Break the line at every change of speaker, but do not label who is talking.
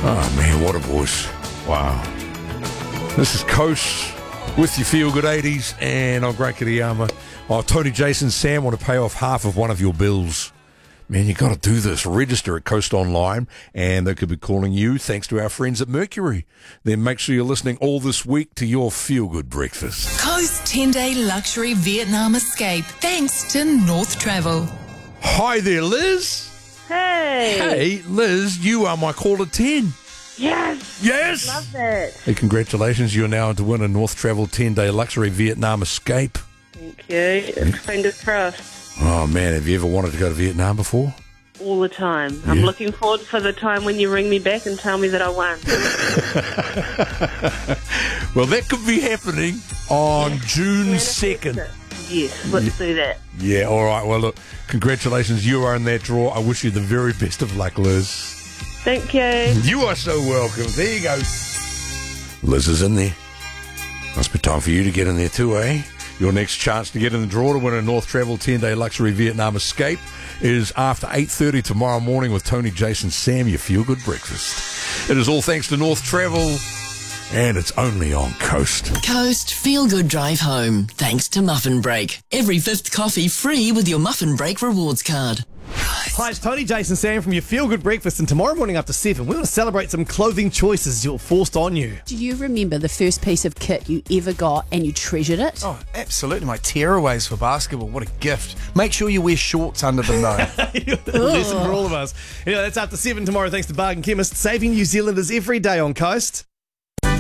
Oh, man, what a voice. Wow. This is Coast with your feel-good 80s, and I'm Great Kiriyama. Oh, Tony, Jason, Sam want to pay off half of one of your bills. Man, you got to do this. Register at Coast Online, and they could be calling you thanks to our friends at Mercury. Then make sure you're listening all this week to your feel-good breakfast.
Coast 10-day luxury Vietnam escape thanks to North Travel.
Hi there, Liz.
Hey.
Hey, Liz, you are my caller 10.
Yes.
Yes.
Love it.
Hey, congratulations. You're now to win a North Travel 10-day luxury Vietnam escape.
Thank you. Fingers crossed.
Oh, man, have you ever wanted to go to Vietnam before?
All the time. I'm looking forward for the time when you ring me back and tell me that I won.
Well, that could be happening on June 2nd.
Yes, let's do that.
Yeah, all right. Well, look, congratulations. You are in that draw. I wish you the very best of luck, Liz.
Thank you.
You are so welcome. There you go. Liz is in there. Must be time for you to get in there too, eh? Your next chance to get in the draw to win a North Travel 10-day luxury Vietnam escape is after 8:30 tomorrow morning with Tony, Jason, Sam, your feel-good breakfast. It is all thanks to North Travel, and it's only on Coast.
Coast Feel Good Drive Home thanks to Muffin Break. Every fifth coffee free with your Muffin Break rewards card.
Hi, it's Tony, Jason, Sam from your Feel Good Breakfast, and tomorrow morning after 7, we want to celebrate some clothing choices you're forced on you.
Do you remember the first piece of kit you ever got and you treasured it?
Oh, absolutely. My tearaways for basketball. What a gift. Make sure you wear shorts under them, though.
Lesson for all of us. Anyway, that's after 7 tomorrow thanks to Bargain Chemist, saving New Zealanders every day on Coast.